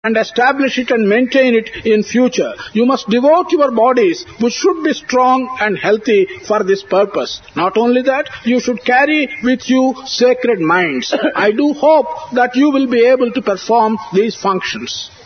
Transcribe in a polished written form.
and establish it and maintain it in future. You must devote your bodies, which should be strong and healthy, for this purpose. Not only that, you should carry with you sacred minds. I do hope that you will be able to perform these functions.